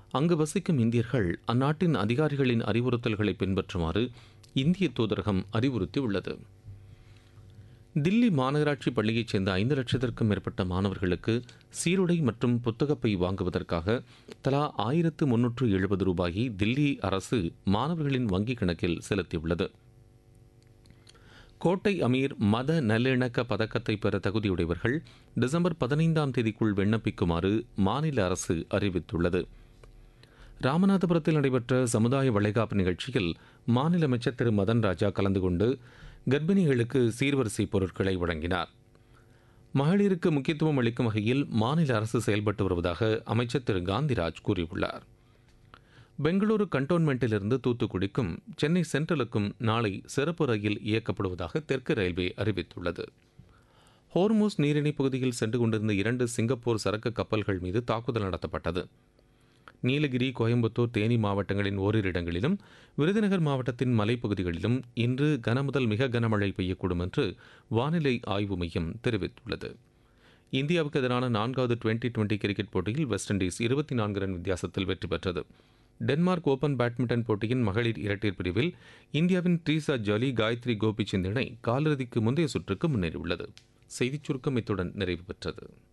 அங்கு வசிக்கும் இந்தியர்கள் அந்நாட்டின் அதிகாரிகளின் அறிவுறுத்தல்களை பின்பற்றுமாறு இந்திய தூதரகம் அறிவுறுத்தியுள்ளது. தில்லி மாநகராட்சி பள்ளியைச் சேர்ந்த 5 லட்சத்திற்கும் மேற்பட்ட மாணவர்களுக்கு சீருடை மற்றும் புத்தகப்பை வாங்குவதற்காக தலா 1370 ரூபாயை தில்லி அரசு மாணவர்களின் வங்கிக் கணக்கில் செலுத்தியுள்ளது. கோட்டை அமீர் மத நல்லிணக்க பதக்கத்தை பெற தகுதியுடையவர்கள் டிசம்பர் 15ஆம் தேதிக்குள் விண்ணப்பிக்குமாறு மாநில அரசு அறிவித்துள்ளது. ராமநாதபுரத்தில் நடைபெற்ற சமுதாய வளைகாப்பு நிகழ்ச்சியில் மாநில அமைச்சர் திரு மதன் ராஜா கலந்து கொண்டு கர்ப்பிணிகளுக்கு சீர்வரிசை பொருட்களை வழங்கினார். மகளிருக்கு முக்கியத்துவம் அளிக்கும் வகையில் மாநில அரசு செயல்பட்டு வருவதாக அமைச்சர் திரு காந்திராஜ் கூறியுள்ளார். பெங்களூரு கண்டோன்மெண்டிலிருந்து தூத்துக்குடிக்கும் சென்னை சென்ட்ரலுக்கும் நாளை சிறப்பு ரயில் இயக்கப்படுவதாக தெற்கு ரயில்வே அறிவித்துள்ளது. ஹோர்மூஸ் நீரிணை பகுதியில் சென்று கொண்டிருந்த 2 சிங்கப்பூர் சரக்கு கப்பல்கள் மீது தாக்குதல் நடத்தப்பட்டது. நீலகிரி, கோயம்புத்தூர், தேனி மாவட்டங்களின் ஓரிரு இடங்களிலும் விருதுநகர் மாவட்டத்தின் மலைப்பகுதிகளிலும் இன்று கனமுதல் மிக கனமழை பெய்யக்கூடும் என்று வானிலை ஆய்வு மையம் தெரிவித்துள்ளது. இந்தியாவுக்கு எதிரான 4வது டுவெண்டி கிரிக்கெட் போட்டியில் வெஸ்ட் இண்டீஸ் 24 ரன் வித்தியாசத்தில் வெற்றி பெற்றது. டென்மார்க் ஓபன் பேட்மிண்டன் போட்டியின் மகளிர் இரட்டையர் பிரிவில் இந்தியாவின் ட்ரீசா ஜாலி, காயத்ரி கோபிச்சந்த் இணை காலிறுதிக்கு முந்தைய சுற்றுக்கு முன்னேறியுள்ளது. செய்திச் சுருக்கம் இத்துடன் நிறைவு பெற்றது.